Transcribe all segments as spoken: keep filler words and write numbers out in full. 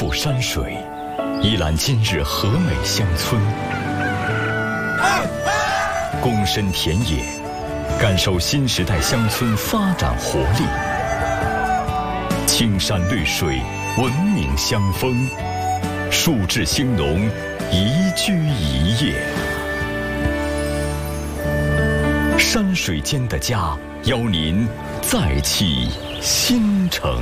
渡山水，一览今日和美乡村。躬身田野，感受新时代乡村发展活力。青山绿水，文明乡风，树质兴农，宜居宜业。山水间的家，邀您再起新城。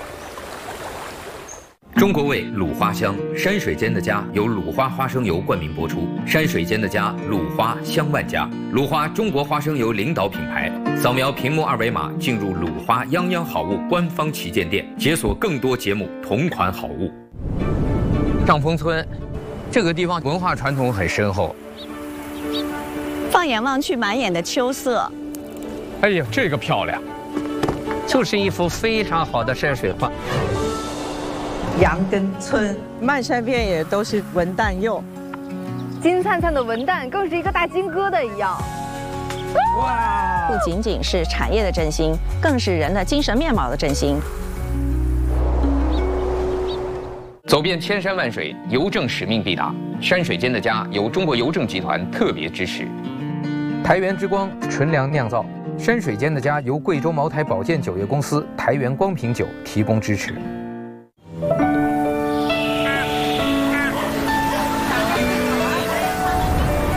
中国味鲁花香，山水间的家由鲁花花生油冠名播出。山水间的家，鲁花香万家。鲁花中国花生油领导品牌。扫描屏幕二维码进入鲁花泱泱好物官方旗舰店，解锁更多节目同款好物。 上峰村，这个地方文化传统很深厚。 放眼望去，满眼的秋色。 哎呦，这个漂亮，就是一幅非常好的山水画。 杨根村漫山遍野都是文旦柚， 金灿灿的文旦更是一个大金疙瘩一样。 哇！不仅仅是产业的振兴，更是人的精神面貌的振兴。 走遍千山万水，邮政使命必达。山水间的家由中国邮政集团特别支持。台源之光纯粮酿造，山水间的家由贵州茅台保健酒业公司台源光瓶酒提供支持。